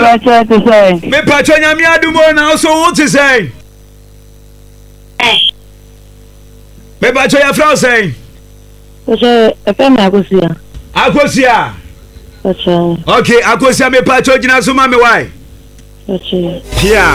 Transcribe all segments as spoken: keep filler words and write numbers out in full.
pacho to say. Me pacho nyame adumo na so what to say. Me pacho ya fra say. Pacho e pe me akosia. Akosia. Pacho. Okay, akosia me pacho gina so ma me why? Pacho. Yeah.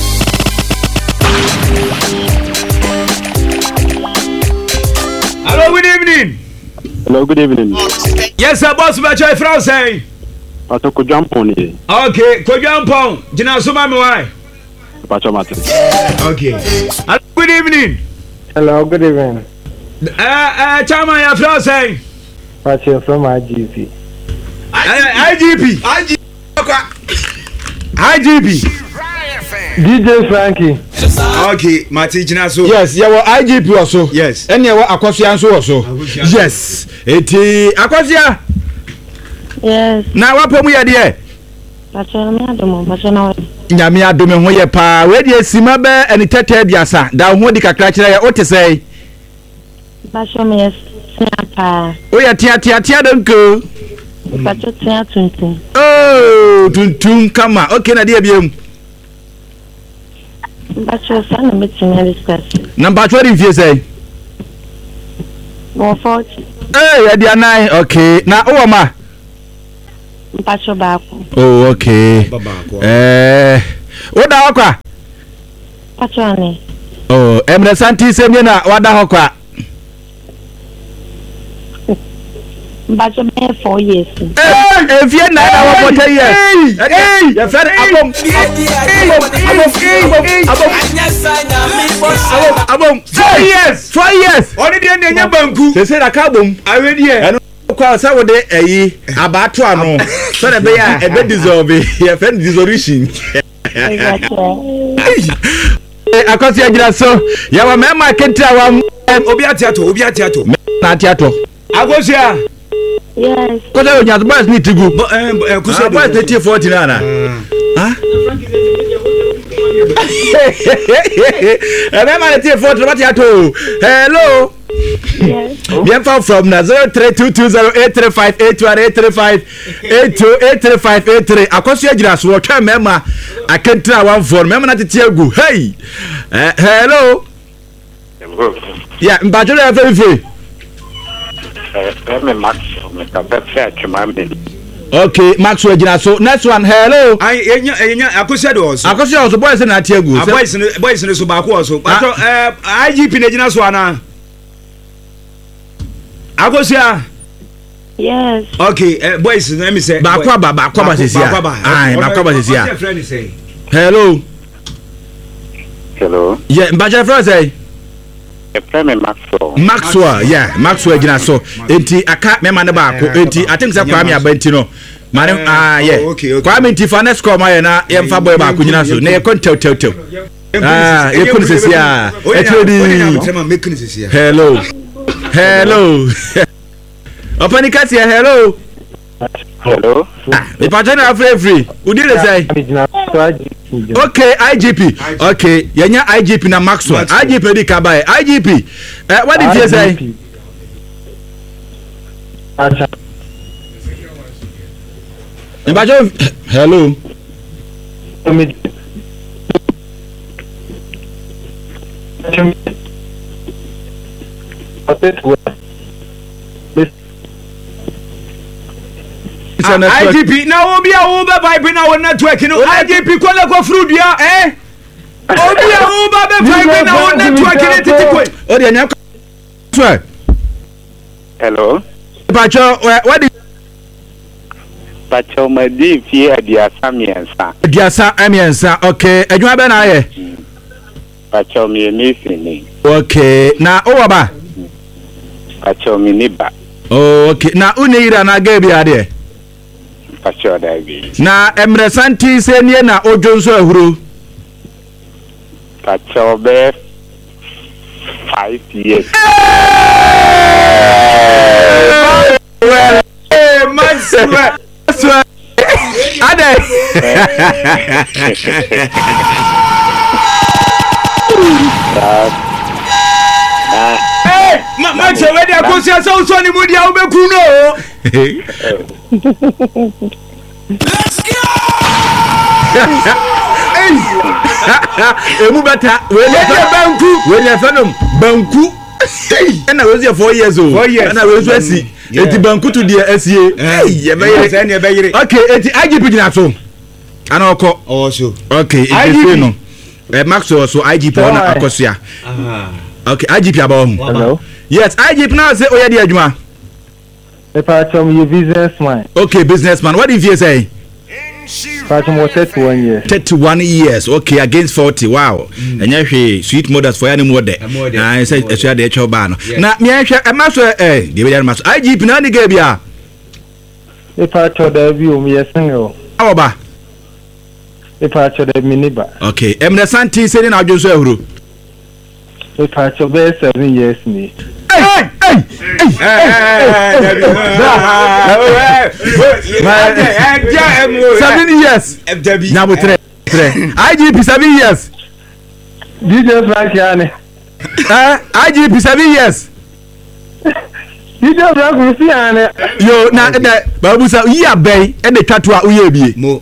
Hello, good evening. Hello, good evening. Yes, sir, boss, but your friend say. Pacho ko jump on it. Okay, ko jump on. Gina so ma me why? Pacho Martin. Okay. Hello, good evening. Hello, good evening. Uh, uh, Chama, your friend say. Pacho from I G P. I G P. I G P. D J Frankie. Okay, Martin Gina so. Yes, you were I G P also. Yes. And you were Akosia also. Yes. Eti Akosia. Yes. Na wapo mu ye de. Pacho me adomo, pacho na. Nyame adome ho ye pa. We de sima be eni tete biasa. Da ho di kakra kire ye ote sei. Pacho me yes. Pa. O ya tia tia tia donko. Pacho tia tuntum. Oh, tuntum kama. Okay na dia biem. Pacho sana meeting discuss. Number twenty fie sei. one forty. Eh, ya dia nine. Okay. Na o ma. Pacho baako. Oh, okay. Eh, o da hokwa. Pacho ani. Oh, Emre Santi semye na wada hokwa. Pacho me four years. Eh, if you na na what ten years. Eh, your friend abom. Abom. Abom. Four years. Four years. Only the end nya banku. Se se na ka bom. Awe die. Kwa sa wo de eyi abato ano. So na be ya e be dissolve. Your friend dissolution. Eh, akosi agira so. Ya wa mema kentra wa Obi atiato, obi atiato. na atiato. Akosia. Yes. Ko da nya boys ni tigu. Eh, kusa boys thirty forty na na. Ah? Eh, mema thirty forty what atiato. Hello. Yes. Bien far from na zero three two two zero eight three five eight one eight three five eight two eight three five eight three akoso agira so wo twa mema akentra one four mema na tete agu hey uh, hello yeah mbajolo ya fefe Eh, me Max, me ka be fair chuma me. okay Max agira so next one hello Ai enya enya akosia de oso. akoso also boys na ate agu Boys boys ne so ba ko oso. Pacho eh I G P na gina so ana. Akosia. Yes. Okay, uh, boys, let me say. ba kwa ba ba kwa ba sesia ai ba kwa ba sesia hello Hello. yeah mbajolo friend say E pre me Maxwell. Maxwell yeah Maxwell gina so enti aka mema ne ba ko enti I think say kwa me abanti no mane ah yeah kwa me enti fa next call ma ye na ye mfa boy ba ko gina so na ye kon tew tew tew ah ye kon sesia e tredi hello hello opani kasia hello Hello. ah me pa jana free free udile say okay I G P okay yenya I G P na Maxwell I G P di ka ba I G P eh what did you say Imagine hello I G P na obi a wo ba vibe na won network no I G P ko le ko frudia eh obi a wo ba be vibe na won network ni titi ko o de nya so Hello. Pacho what did Pacho ma di fie adia samiensa. Diasa amiensa okay adwuma be na ye Pacho mi ni fini. okay na o ba Pacho mi ni ba. okay na unira na ga bi ade Pacho da bi. na Emre Santi se nie na ojonso ahuro Pacho be five years. well eh Maxwell Maxwell ade eh Maxwell we dey akosia so so ni mudi a wo be ku no let's go Emu beta we le banku we le fanom banku na we dey four years old na we so asi eti banku to dey asie eh ye be yire ne be yire okay eti I G P gina so ana okọ oh so okay eti say no eh Maxwell so I G P ona akosia ah okay I G P aba hu Hello. Yes I G P now say oya dey adwuma If I tell you businessman. okay businessman what did you say Fatima was thirty-one years. thirty-one years okay against forty wow and you hwe sweet mothers for any more there na I say e dey echo ba no na me hwe e ma so eh dey be ma so I G P na ni ga bia If I tell the view me single. awo ba If I tell the miniba. okay em na santi say na adwo so ahuro If I tell the seven years me. hey hey seven years na bo tre tre I G P seven years D J Frankie ane. eh I G P seven years D J Frankie ane. yo na na babu sa yi abai e de twatu a uye bie mo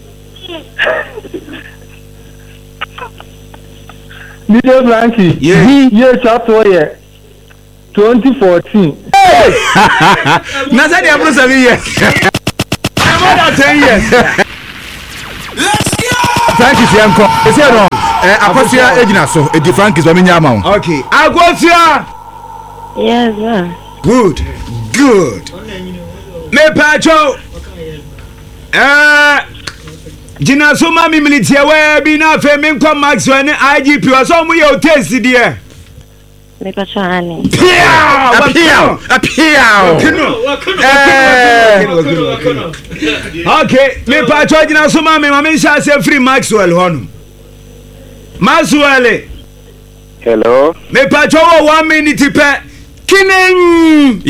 D J Frankie. Yeah. Year chapter year. twenty fourteen. na say dey abro seven years more than ten years Let's go. Frank is yanko e say no eh akosia ejina so e di Frank is wa menya ma wo okay agosia Yes, sir. good good me pacho eh Jina so ma mi militia we bi na fe me nko Maxwell ni I G P o so mu ye o taste die Me pacho ani. pia apia apia okay me pacho Jina so ma me ma me sha say free Maxwell honum Maxwell Hello. me pacho one minute pe kinen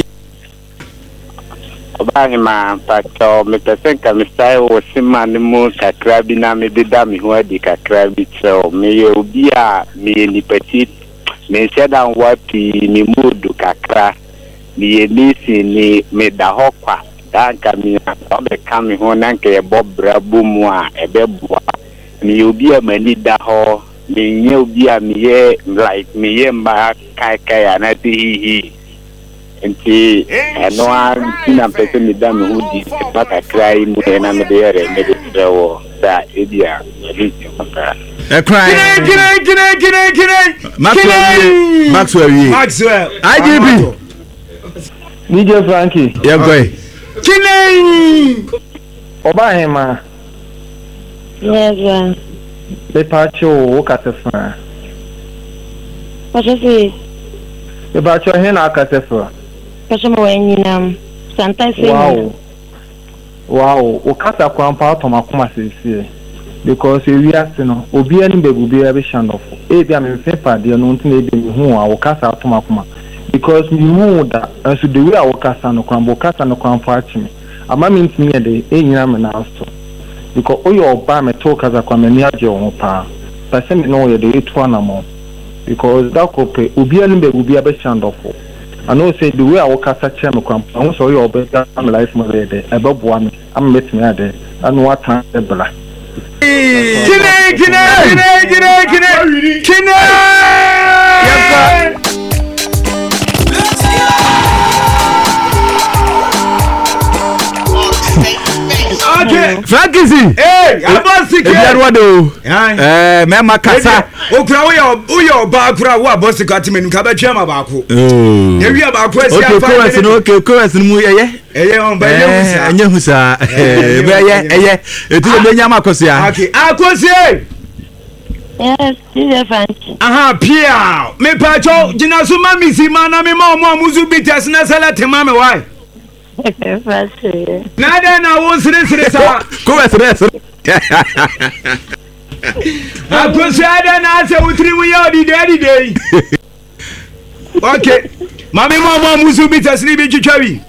Obahima pacho me pesen ka me sai wo sima ne mu kakra bi na me deda me ho adi kakra bi so me ye obi a me ni petit me se dan wapi me mudu kakra me ye nisi ni me da hokwa dan ka me obe ka me ho na nke ye bobra bu mu a ebe bua me obi a mani da ho me nye obi a me ye like me ye ma kai kai ana ti hi hi nti eno a na pese mi da me hudi baka cry mu na me de yare me de trewo sa edia elite maka e cry kinen kinen kinen kinen Maxwell Maxwell yi Maxwell I G P D J Frankie. yeah boy kinen Obahima. Yes, sir. Me pacho wo kasefa. Pacho si. Me pacho he na kasefa. Pacho mo enyinam. Santa se. Wow. Wow, o kasa kwampa automakoma sisi. Because we are no obi ani bebu bi be shandofo. E bia me fefa de no ntin e be me hu a o kasa automakoma. Because me hu da so the way a o kasa no kwambo kasa no kwampa achimi. Ama me ntin ye de e nyina me na aso. Because oyo oba me to kasa kwa me ni aje o pa. Pase me no ye de etu anamo. Because that kope obi ani bebu bi be shandofo. I know say the way I walk as a chairman, I want to your better life mother there. Above one, I'm meeting her there. And what time the black. kinen kinen kinen kinen kinen kinen Let's go. okay Frank is hey abosi e ke bia ro do eh eh me makasa okura wo yo wo yo ba kura wo abosi ka timenu ka ba twema ba ko oh e wi ba ko esi okay afa chorus no okay chorus no mu yeye eh on ba ye husa enye husa eh be ye eye etu be nya makosia okay akosie Yes, D J Frankie. aha pia me pacho Jina so ma mi si ma na me ma mo amuzu bites na select ma me why Pacho. na da na wo sire sire sa chorus rest akosie ada na ase utri mu ya odi dey dey okay ma me ma mo amuzu bites ni bi twitwa wi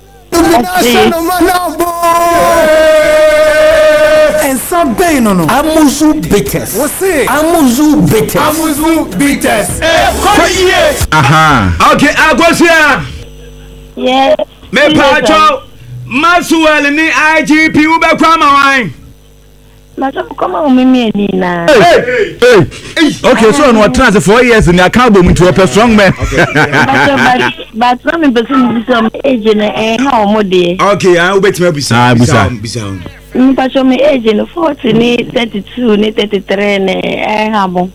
And some bay no no. Amuzu bitters. What's it? Amuzu bitters. amuzu bites eh for years aha okay akosie Yes. me pacho Maxwell ni I G P u be kwa ma wan But come on, me, Nina. Hey, hey. Okay, so no trans four years in the account to a strong man. But some person some age and how modi. Okay, I will bet me bisa. Bisa. Bisa. But some age in forty, thirty-two, thirty-three, eh, habo.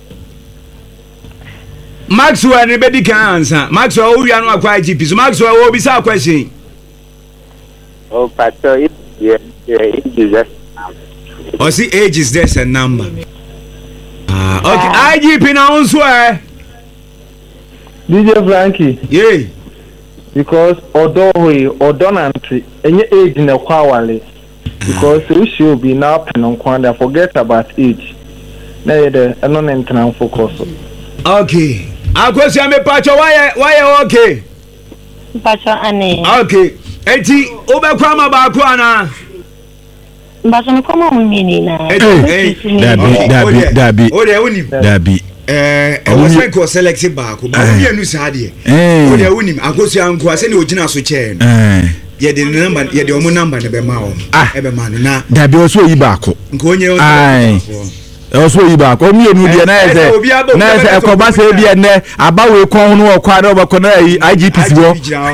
Maxwell ne bedi kan answer. Maxwell wo wia no akwa I G P. So Maxwell wo bisa question. Oh, Pastor, it yeah, yeah, it is just. Or see age is just a number. Ah, okay. I G P now swear. D J Frankie. Yeah. Because although we or donantry any age in the kwawale. Because we should be now pen on kwanda forget about age. Na the anon entran focus. Okay. I question me pacho why why okay? Pacho ane. Okay. Eti obekwa ma ba ko ana. But some come on, me, Nina. Dabi, dabi, dabi. Oh, there unim. Dabi. Eh, I was like selected back. But we are new sadie. Oh, there unim. I go see uncle. I send you original so chain. Eh. Yeah, the number, yeah, the own number, the bema. Ah, ebe man. Na. Dabi also ibako. Nkonye. Aye. Also ibako. Omi enu dia na eze. Na eze ekoba se bia ne abawe kon no okwa na obako na I G P wo.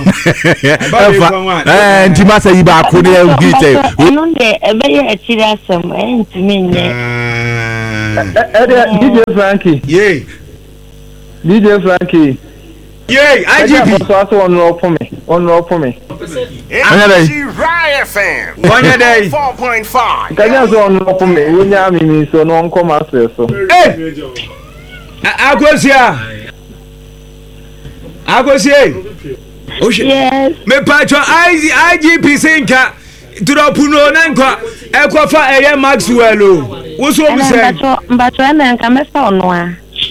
Eh, ntima se ibako ne ugite. No de ebe ye atiri asem eh ntimi nye. D J Frankie. Yeah. D J Frankie. Yeah, I G P. So also on roll for me. On roll for me. Energy Riot Fan. One day. four point five. Can you on roll for me? We nya me so no come as so. Hey. Agosia. Agosia. Yes. Me patro I G P sinka. Turopuno nankwa. Ekwa fa eye Maxwell o. Wo so bi say. Mbato na nka me fa ono a.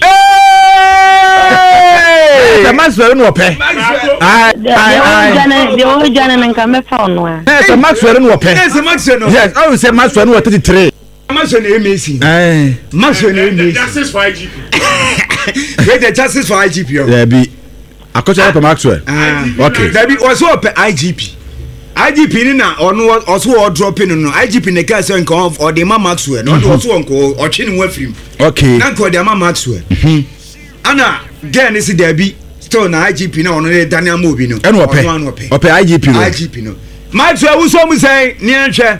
Hey! The Maxwell no pay. I I the old Jana nka me fa ono a. Yes, the Maxwell no pay. Yes, Maxwell no. Yes, I will say Maxwell no thirty-three. Maxwell no amazing. Eh. Maxwell no amazing. Justice for I G P. Wait, the justice for I G P. There be. Akocha for Maxwell. Ah, okay. There be also up I G P. I G P ni na ono also o dropping no. I G P ne ka say nko of or the ma Maxwell. No also nko o twi ni wa firim. Okay. Na nko the ma Maxwell. Mhm. Ana girl ni si there be still na I G P na ono le Daniel Mobi no. Eno ope. Ope I G P no. I G P no. Maxwell wo so mu say ni anhwe.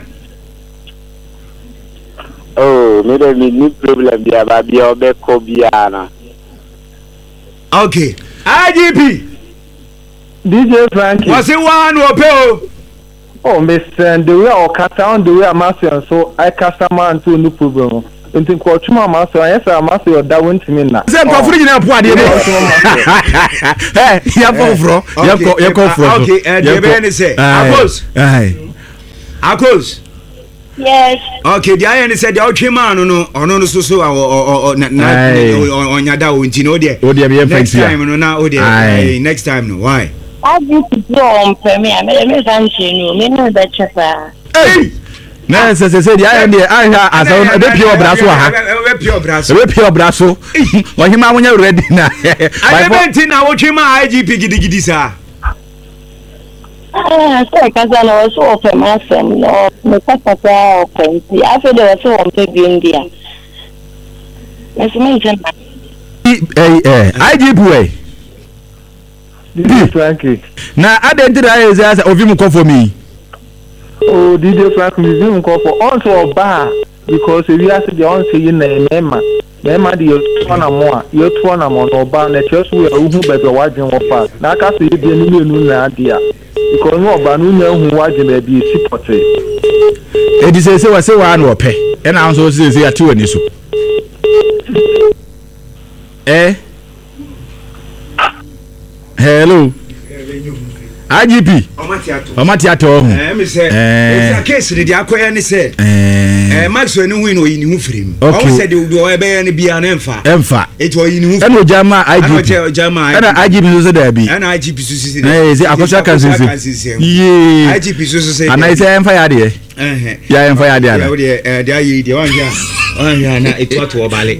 Oh, me dey me ni problem bia ba bia obeko bia na. Okay. I G P. D J Frankie. Was it one or pay? Oh, Mister the way I cut down the way I'm asking, so I cast a man to no problem. And think what my master, yes, I'm asking your that went to me now. Say, for free, now, what do you Hey, you have from, you have you come from. Okay, and the man is say, Akos. Aye. Akos. Yes. Okay, the iron said the outri man no ono no so so or or na on yada o nti no there. O there be next time no na o there. Next time no why? I just do on premier. Me me san no. Me no be chepa. Hey. Na se se se the iron there I ha as on be pure braso ha. Be pure braso. Be pure braso. Wo hima wonya ready na. I don't na outri man I G P gidi gidi sa. Ah, so kaza na so open masem no me papa kwa open ti afi de so on pe bi ndia me se me jen eh eh I G P we D J Frankie na identity is as ovi mu come for me. Oh, D J Frankie me vim come for on to bar because we are the on say na mema mema de yo na mo a yo to na mo no bar na church we uhu bebe wadwen wo fa na aka so ye bi enu enu na dia because no ba no na hu wadwen ba bi support e di say say wa say wa na ope e na so say say ati wani so eh hello I G P omati ato ho eh me say eh case dey akoya ni say eh Maxwell ni win o yi ni hu firim o say dey do e be ni bia na emfa emfa e to yi ni hu e no jama I G P e jama e na I G P so say da bi e na I G P so say eh say akosha kan say yeah I G P so say ana say emfa ya de eh ya emfa ya de ana ya de eh dey yi dey wan ya wan ya na e to to obale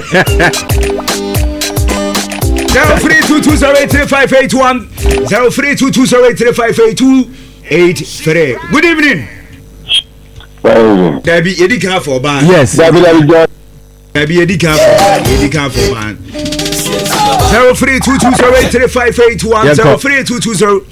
zero three two two zero eight three five eight one zero three two two zero eight three five eight two eight three. Good evening. Debbie, you did care for ban. Yes. Debbie, Debbie, you did care for you did care for ban. Zero three two two zero eight three five eight one zero three two two zero.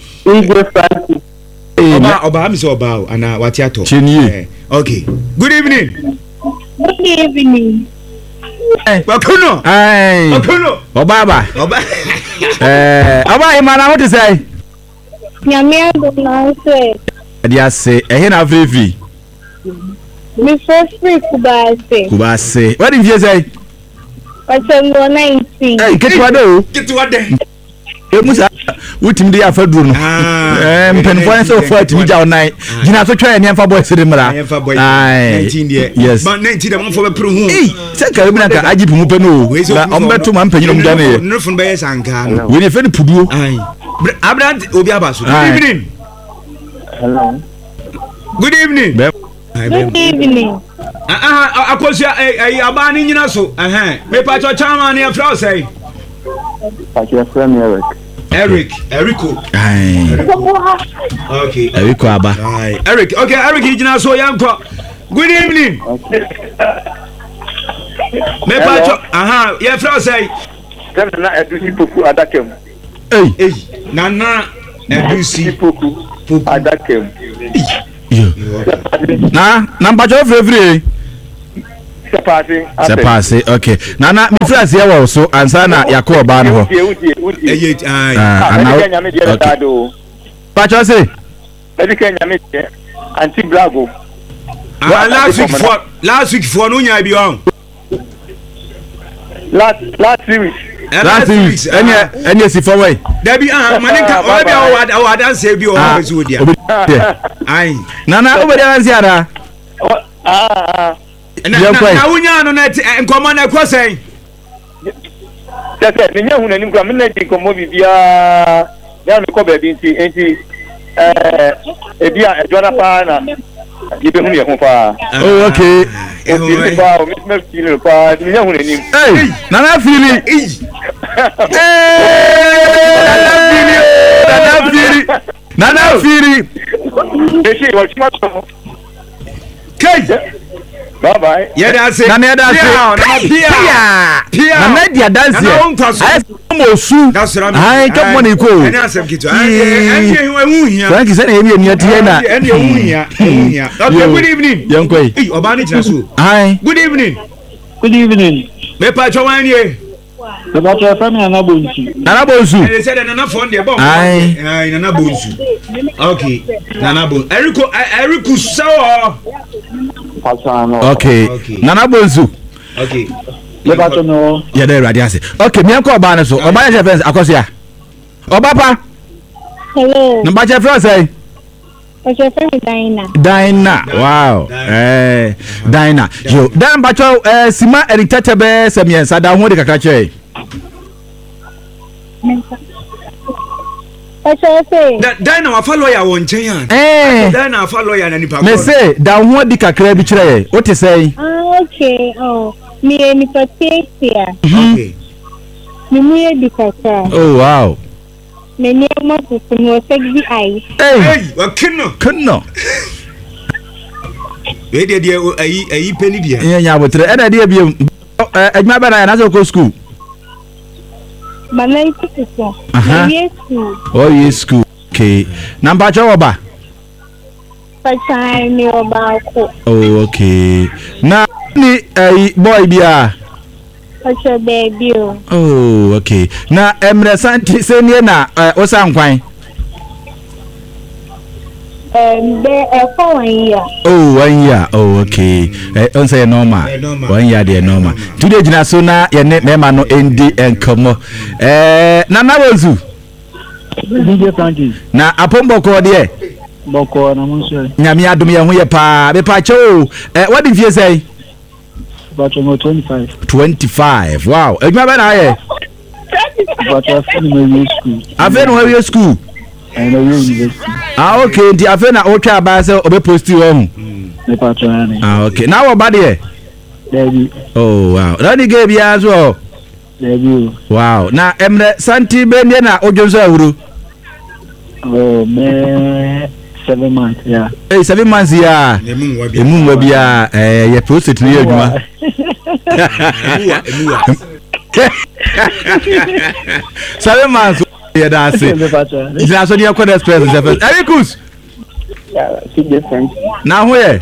Oba, Oba, I'm so about and uh, what you talk. Okay. Good evening. Good evening. Bakuno. Hey. Bakuno. Oba, Oba. Eh, Oba, man, what to say? Nyame do say. Dia say, eh na free. Me first free Kubase. Kubase. What did you say? October nineteenth. Hey, get what do? Get what then? E musa wutim de afaduru no. Eh, mpenfo so for atimi ja online. Gina so twa ne amfa boy sede mra. nineteen there. Yes. But nineteen dem for be pro hu. Eh, se ka bi na ka ajipi mu pe no. Na ombeto ma mpanyi no dane. No fun be yes anka. We ne fe ni puduo. Ai. Abrant obi abaso. Good evening. Hello. Good evening. Good evening. Ah ah akosia eh abani nyina so. Eh me pa cho chama ne afra say. Pacho friend Eric. Eric, Erico. Aye. Okay. Erico aba. Aye. Eric. Okay, Eric nyina so yanko. Good evening. Okay. Me pa cho aha, ye afra say. Dem na edusi poku adakem. Hey. Eh, nana edusi poku adakem. Yo. Na, number twelve every. Se passe. Se passe. Okay. Na na me friends here wo so ansa na yakob ba no ho. Eh, ai. Ah, na nyame de dado. Pacho say. Edi ke nyame de anti bravo. Ah, last week for last week for no nya bi on. Last last week. Last week. Any any si for way. Debi ah, maninka o bi award award dance bi o ho so dia. Ai. Na na obedi dance ara. Ah. Na na wunya no na nkomo na kwesen. Tete me nya hu nanim kwa me na di nkomo bibia. Na me ko ba bi nti enti eh ebia ejona pa na ibe hu ye hu pa. Oh okay. Eh pa o me me feel pa me nya hu nanim. Hey, na na feel it. Eh! Na na feel it. Na na feel it. Eshi wa chima to. Kai. Bye bye. Yeah, that's it. Na na dance. Pia. Pia. Na na dia dance. Ai mo su. That's right. Ai ke money ko. Ani asem kitu. Ai ani ehu hia. Frank say na emi eni atie na. Ani ehu hia. Ehu hia. Okay, good evening. Yankoi. Eh, oba ni kira so. Ai. Good evening. Good evening. Me pa cho wan ye. Me pa cho fa me na bonsu. Na bonsu. They said na na phone dey bomb. Ai. Ai na na bonsu. Okay. Na na bon. Eriko Eriko so. Okay. Nana bonsu. Okay. Le ba to no. Ya dey ready ase. Okay, me enko oba na so. Oba ya friends akosia. Oba pa. Hello. Number je friends say. Oje friend Dina. Dina. Wow. Eh, Dina. Yo, dan ba cho eh sima eritete be semiensa da ho de kakra che. Dina wa follow ya won chen yan. Eh. Dina follow ya na nipa. Me say da ho di kakra bi kire. What you say? Ah, okay. Oh, me ni patia. Okay. Me mu di kakra. Oh wow. Me ni ma ku mo sexy eye. Hey, wa kinno. Kinno. We dey dey ayi ayi peni dia. Eh nya botre. E na dey bi eh adwuma ba na na so ko school. Mama iti ko. Yes school. Oh yes school. Okay. Number cho oba. Pachai ni oba ko. Oh okay. Na ni ai boy bia. Pacha baby. Oh okay. Na emre santi se ni na osan kwan. Um, there uh, for one year. Oh, one year. Oh, okay. Eh, on say normal. One year they normal. Today jina so na ye ne mema no endi enkomo. Eh, na na wozu. D J Frankie. Na apombo ko de. Boko na munso. Nyame adom ye ho ye pa. Be pa cho. Eh, what did you say? About twenty-five. twenty-five. Wow. Ejuma ba na ye. But I feel no school. Afen no school. I know university. Ah okay, ndi afen na o twa ba se obe posti wo hu. Me pa cho ani. Ah okay. Na wo ba de? Debi. Oh wow. Na ni ge bia so. Debi. Wow. Na emre santi be ndi na ojonso awuru. Oh me seven months, yeah. Hey, seven months, yeah. Emu wabia, eh, ye prostate ni eduma. Seven months, yeah, that's it. That's what you call express. Erikus. Yeah, see different. Now where?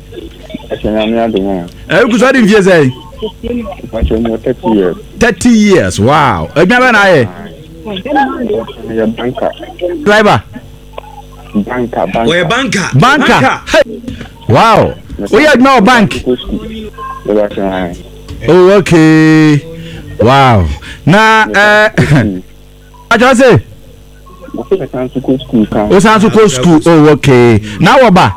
Erikus, what did you say? thirty years. Thirty years, wow. Egnabe na ye. Yeah, banker. Driver. Banker, banker. Oh, banker. Banker. Hey. Wow. We are now bank. Oh, okay. Wow. Now, uh, what you say? Oh, Sansuko school. Oh, okay. Now what ba?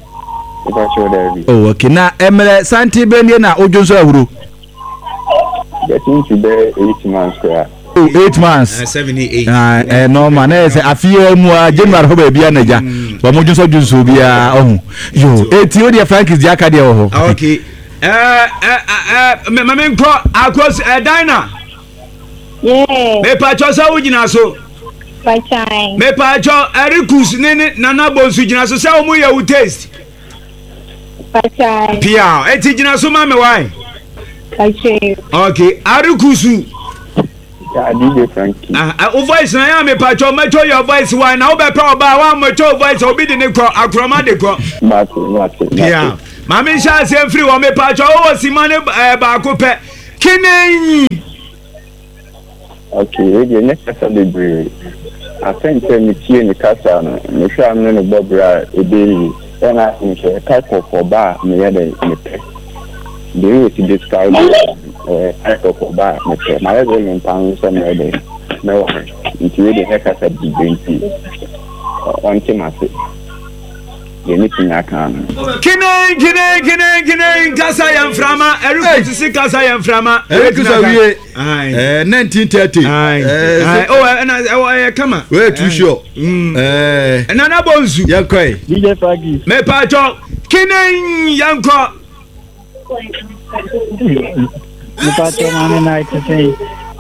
Oh, okay. Now, Emre Santi Benye na Ojonso Ahuru. Getting to be eight months. Oh, eight months. Uh, seventy-eight. Ah, eh, no man. Eh, say afie mu a January ho ba bia na ja. Ba mo Ojonso Ojonso bia oh. Yo, eighty o dia Frank is dia ka dia ho. Okay. Eh eh eh me me nko across eh Dina. Yeah. Me pa cho sa ugina so. Pachai. Me pa cho Erikus ne ne nana bonsu gina so say omu ye u taste. Pachai. Pia, e ti gina so ma me why? Pachai. Okay, Erikusu. Yeah, D J Frankie. Ah, o voice na ya me pa cho me cho your voice why na o be pa oba wa me cho voice obi de ne kro akroma de kro. But what? Yeah. Mami sha se free wo me pa cho o si ma ne ba ko pe. Kinen. Okay, the next celebrate. I think me tie ni kasa no, me sha me no bobra e dey. Then I think a type of bar me ya dey me pe. The way to describe eh type of bar me pe. My other name pan so me dey. No one. Into the heck as a drinking. On timase. The meeting I can. Kinen kinen kinen kinen kasa yam frama Erikus si kasa yam frama Erikus awie. Ai. Eh nineteen thirty. Ai. Eh oh na eh kama. We too sure. Mm. Eh Nana bonzu. Yankoi. D J Frankie. Me pa cho kinen yanko. Me pa cho mane night to say.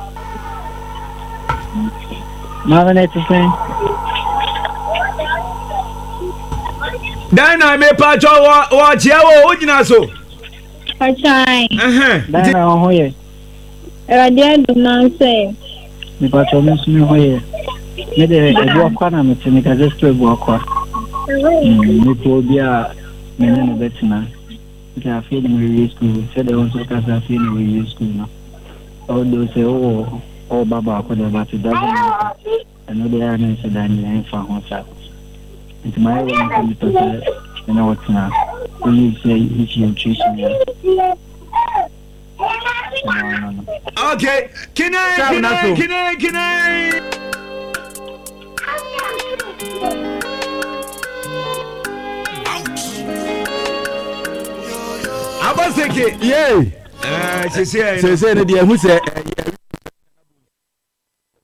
Mane night to say. Dana me pa cho wa wa chia wo ugina so. Pachai. Eh Dana ho ye. Radia do nonsense. Me pa cho me sumi ho ye. Me de e bo akwa na me tini ka just e bo akwa. Me po bia me no betina. I feel in the school. Said they also cast a feel in the school now. Although say oh oh Baba could have it doesn't matter. I know they are not so damn for himself. It's my way to tell you, you know what's now. When you say if you choose me. Okay. Can I can I can I can I Abaseke. Yeah. Eh, se se se se ne dia hu se